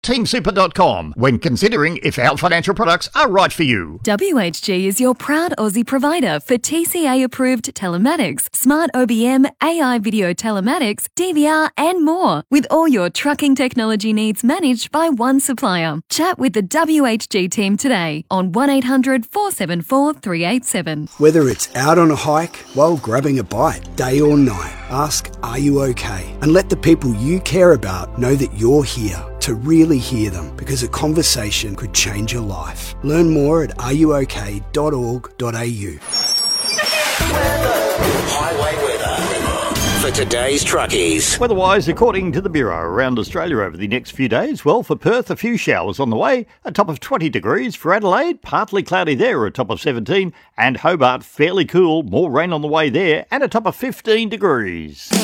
teamsuper.com when considering if our financial products are right for you. WHG is your proud Aussie provider for TCA-approved telematics, smart OBM, AI video telematics, DVR and more, with all your trucking technology needs managed by one supplier. Chat with the WHG team today on 1800 474 387. Whether it's out on a hike, while grabbing a bite, day or night, ask, are you okay? And let the people you care about know that you're here to really hear them, because a conversation could change your life. Learn more at areyouok.org.au. Highway weather for today's truckies. Weather-wise, according to the Bureau, around Australia over the next few days, well, for Perth, a few showers on the way, a top of 20 degrees. For Adelaide, partly cloudy there, a top of 17. And Hobart, fairly cool, more rain on the way there, and a top of 15 degrees.